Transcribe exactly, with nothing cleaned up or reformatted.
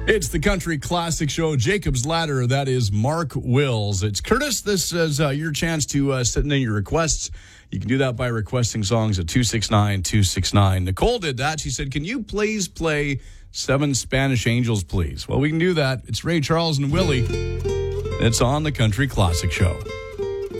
It's the Country Classic Show, Jacob's Ladder. That is Mark Wills. It's Curtis. This is uh, your chance to uh, send in your requests. You can do that by requesting songs at two six nine, two six nine. Nicole did that. She said, can you please play Seven Spanish Angels, please? Well, we can do that. It's Ray Charles and Willie. It's on the Country Classic Show.